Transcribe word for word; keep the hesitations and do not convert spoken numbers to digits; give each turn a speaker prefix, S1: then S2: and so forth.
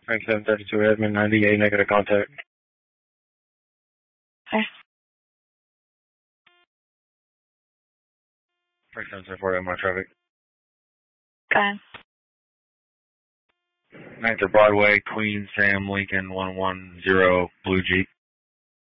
S1: Frank seven thirty-two Edmond, ninety-eight, negative contact.
S2: Okay.
S1: Frank seven thirty-four Edmond traffic.
S2: Go ahead.
S1: ninth of Broadway, Queen Sam Lincoln one one zero Blue Jeep.